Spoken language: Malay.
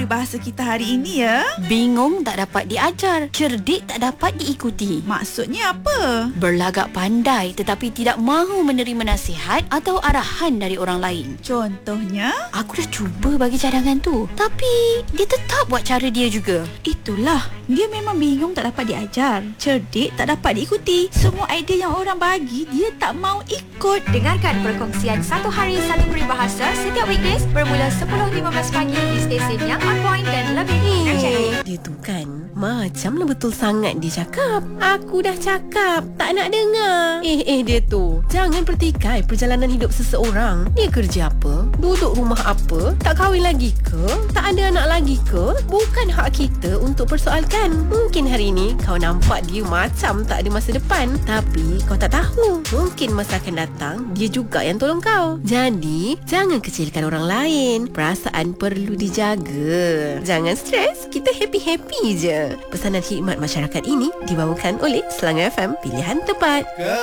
bahasa kita hari ini ya. Bingung tak dapat diajar, cerdik tak dapat diikuti. Maksudnya apa? Berlagak pandai tetapi tidak mahu menerima nasihat atau arahan dari orang lain. Contohnya? Aku dah cuba bagi cadangan tu, tapi dia tetap buat cara dia juga. Itulah, dia memang bingung tak dapat diajar, cerdik tak dapat diikuti. Semua idea yang orang bagi, dia tak mau ikut. Dengarkan perkongsian Satu Hari Satu Peribahasa setiap weekdays bermula 10.15 pagi di stesen yang on point dan lebih terjadi. Dia tu kan macamlah betul sangat dia cakap. Aku dah cakap tak nak dengar. Dia tu jangan pertikai perjalanan hidup seseorang. Dia kerja apa? Duduk rumah apa? Tak kahwin lagi ke? Tak ada anak lagi ke? Bukan hak kita untuk persoalkan. Mungkin hari ini kau nampak dia macam tak ada masa depan, tapi kau tak tahu, mungkin masa akan datang dia juga yang tolong kau. Jadi jangan kecilkan orang lain. Perasaan perlu dijaga. Jangan stres, kita happy-happy je. Pesanan khidmat masyarakat ini dibawakan oleh Selangor FM, pilihan tepat.